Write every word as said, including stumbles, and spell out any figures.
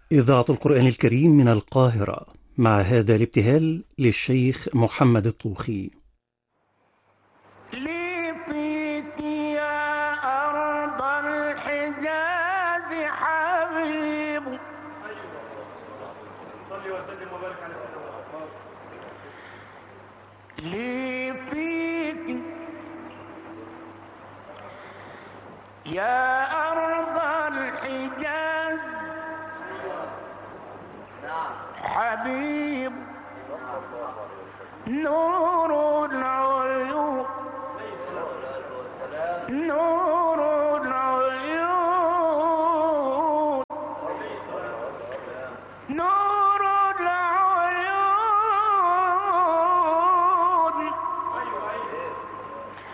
إذاعة القرآن الكريم من القاهرة، مع هذا الابتهال للشيخ محمد الطوخي. لي فيك يا أرض الحجاز حبيب، صلي وسلم وبارك على سيدنا. لي فيك يا أرض الحجاز حبيب، نور العيون نور